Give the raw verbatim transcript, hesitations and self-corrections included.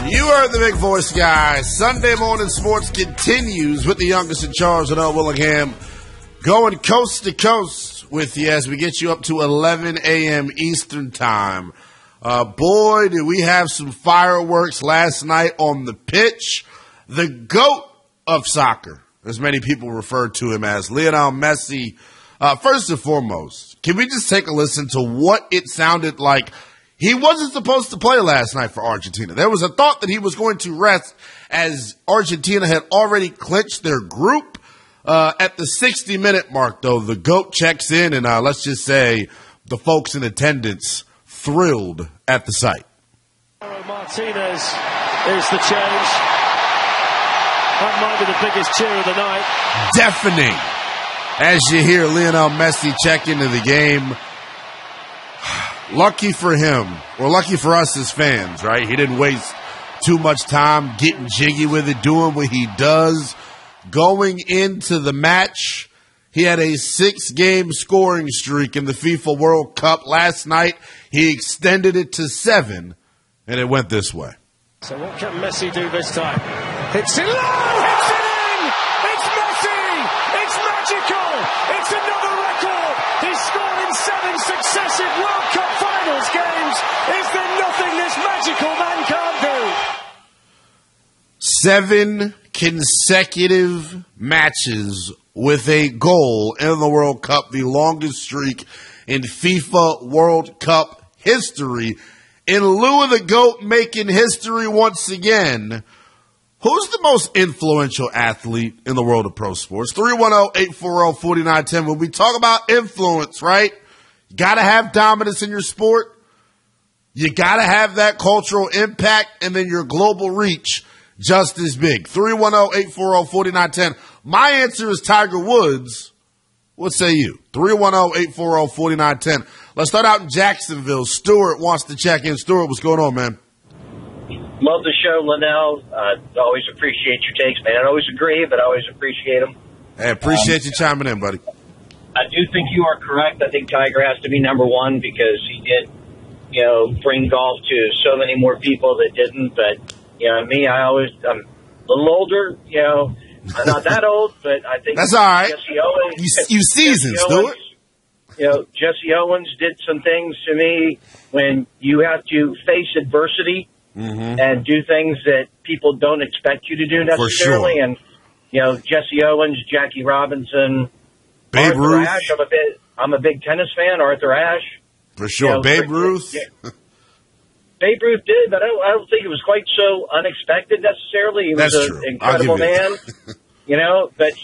You heard the big voice guy. Sunday morning sports continues with the youngest in charge, Janelle Willingham, going coast to coast with you as we get you up to eleven a.m. Eastern time. Uh, boy, did we have some fireworks last night on the pitch. The GOAT of soccer, as many people refer to him as, Lionel Messi. Uh, first and foremost, can we just take a listen to what it sounded like? He wasn't supposed to play last night for Argentina. There was a thought that he was going to rest as Argentina had already clinched their group. Uh, at the sixty-minute mark, though, the GOAT checks in, and uh, let's just say the folks in attendance thrilled at the sight. Martinez is the change. That might be the biggest cheer of the night. Deafening as you hear Lionel Messi check into the game. Lucky for him, or lucky for us as fans, right? He didn't waste too much time getting jiggy with it, doing what he does. Going into the match, he had a six-game scoring streak in the FIFA World Cup. Last night, he extended it to seven, and it went this way. So what can Messi do this time? Hits it low! Hits it in! It's Messi! It's magical! It's another record! He's scored in seven successive World Cup Finals games! Is there nothing this magical man can't do? Seven consecutive matches with a goal in the World Cup, the longest streak in FIFA World Cup history. In lieu of the GOAT making history once again, who's the most influential athlete in the world of pro sports? three one zero, eight four zero, four nine one zero. When we talk about influence, right? You got to have dominance in your sport. You got to have that cultural impact, and then your global reach just as big. three one zero, eight four zero, four nine one zero. My answer is Tiger Woods. What say you? three one zero, eight four zero, four nine one zero. Let's start out in Jacksonville. Stuart wants to check in. Stuart, what's going on, man? Love the show, Linnell. I uh, always appreciate your takes, man. I don't always agree, but I always appreciate them. Hey, appreciate um, you chiming in, buddy. I do think you are correct. I think Tiger has to be number one because he did, you know, bring golf to so many more people that didn't. But, you know, me, I always, I'm a little older, you know. I'm not that old, but I think that's all right. Jesse Owens, you, you seasoned, Stuart. You know, Jesse Owens did some things to me when you have to face adversity mm-hmm. and do things that people don't expect you to do necessarily. Sure. And, you know, Jesse Owens, Jackie Robinson, Babe Arthur Ruth. Ashe. I'm a, bit, I'm a big tennis fan, Arthur Ashe. For sure. You know, Babe for, Ruth. Yeah. Babe Ruth did, but I don't, I don't think it was quite so unexpected necessarily. He was That's an true. incredible man, you know, but